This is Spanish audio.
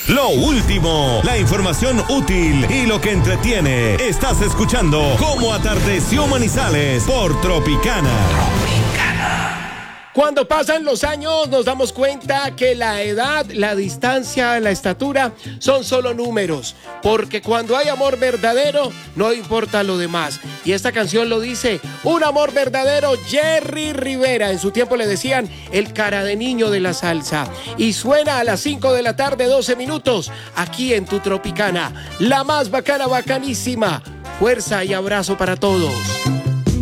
Lo último, la información útil y lo que entretiene. Estás escuchando Cómo Atardeció Manizales por Tropicana. Cuando pasan los años nos damos cuenta que la edad, la distancia, la estatura son solo números, porque cuando hay amor verdadero no importa lo demás. Y esta canción lo dice, un amor verdadero, Jerry Rivera. En su tiempo le decían el cara de niño de la salsa. Y suena a las 5 de la tarde, 12 minutos, aquí en tu Tropicana, la más bacana, bacanísima. Fuerza y abrazo para todos.